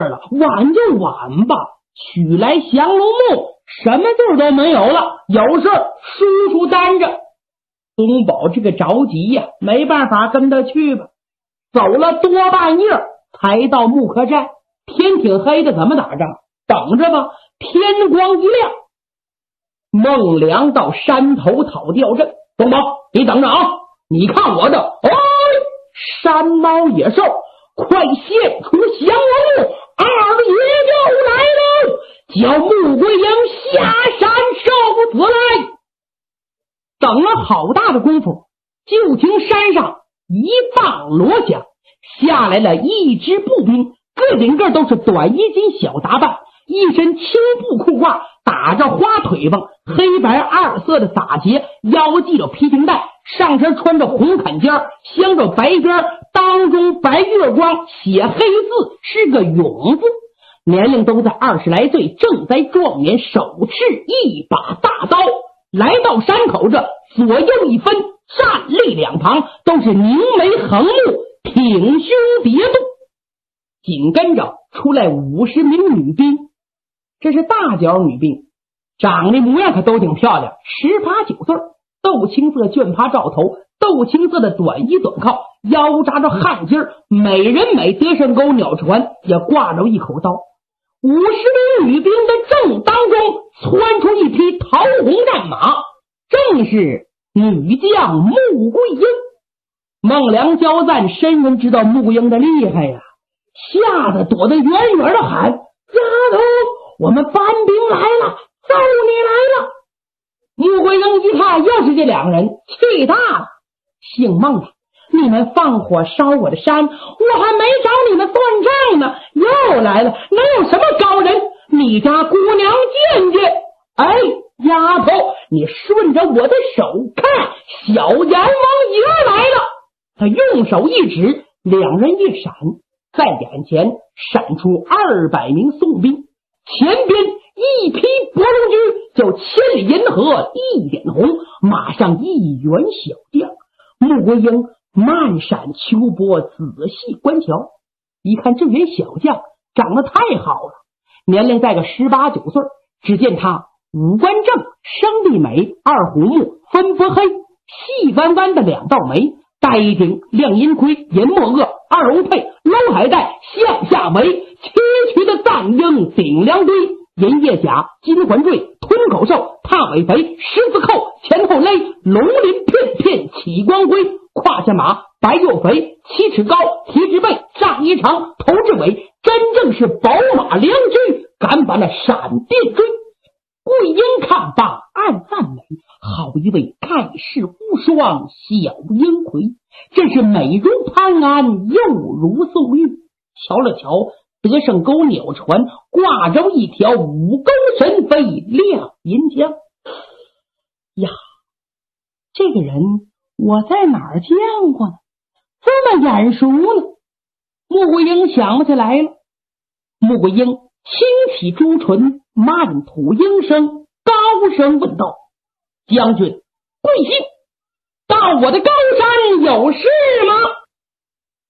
了，晚就晚吧。取来降龙木，什么劲儿都没有了，有事叔叔担着。东宝这个着急呀，没办法，跟他去吧。走了多半夜才到木刻寨，天挺黑的，怎么打仗？等着吧。天光一亮，孟良到山头讨吊阵。东宝，你等着啊！你看我的，山猫野兽，快现出降龙木，二爷就来了！叫穆桂英下山受死来。等了好大的功夫，就听山上一棒锣响，下来了一支步兵，个顶个都是短衣襟小打扮，一身青布裤褂，打着花腿棒，黑白二色的打结，腰系着皮裙带，上身穿着红坎肩，镶着白边，当中白月光，写黑字是个勇字，年龄都在20来岁，正在壮年，手持一把大刀，来到山口这，左右一分，站立两旁都是凝眉横目，挺胸叠肚。紧跟着出来50名女兵，这是大脚女兵，长得模样可都挺漂亮，18、19岁，豆青色绢帕罩头，豆青色的短衣短靠，腰扎着汗巾，美人美，得胜钩鸟船也挂着一口刀。50名女兵的正当中窜出一匹桃红战马，正是女将穆桂英。孟良交赞深人知道穆桂英的厉害呀，吓得躲得远远的喊：丫头，我们班兵来了，揍你来了！穆桂英一看又是这两个人，气大了，姓孟的，你们放火烧我的山，我还没找你们算账呢，又来了，能有什么高人？你家姑娘见见。哎，丫头，你顺着我的手看，小阎王爷来了。他用手一指，两人一闪，在眼前闪出200名宋兵，前边一匹伯龙驹，就千里银河一点红，马上一员小将。穆桂英慢闪秋波，仔细观瞧，一看这员小将长得太好了，年龄在个18、19岁。只见他五官正，生丽美，二虎目，分波黑，细弯弯的两道眉，戴一顶亮银盔，银墨颚，二欧佩，搂海带，向下围，区区的藏鹰顶梁堆，银叶甲，金环坠，吞口兽，踏尾肥，狮子扣，前后勒，龙鳞片片起光辉，胯下马，白又肥，7尺高，蹄之背，上衣长，头至尾，真正是宝马良驹，赶把那闪电追。桂英看罢暗赞美，好一位盖世无双小英魁，真是美如潘安，又如宋玉。瞧了瞧得胜钩鸟船，挂着一条五钩神飞亮银枪。呀，这个人我在哪儿见过呢？这么眼熟呢？穆桂英想不起来了。穆桂英轻启朱唇，慢吐应声，高声问道：将军贵姓？到我的高山有事吗？